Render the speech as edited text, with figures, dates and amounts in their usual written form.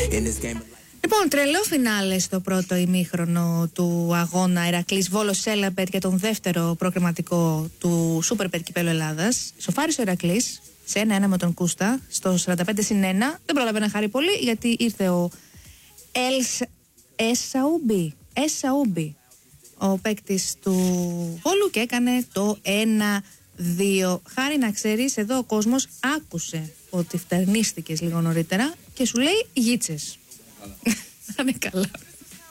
Λοιπόν, τρελό φινάλε στο πρώτο ημίχρονο του αγώνα Ηρακλής Βόλος Έλαμπετ για τον δεύτερο προκριματικό του Σούπερ Πετ Κυπέλλου Ελλάδας. Σοφάρισε ο Ηρακλής σε 1-1 με τον Κούστα στο 45-1. Δεν πρόλαβε να χαρεί πολύ γιατί ήρθε ο Εσαούμπι, ο παίκτης του Βόλου, και έκανε το 1-2. Χάρη, να ξέρεις, εδώ ο κόσμος άκουσε ότι φτερνίστηκες λίγο νωρίτερα και σου λέει γίτσες. Να είναι καλά.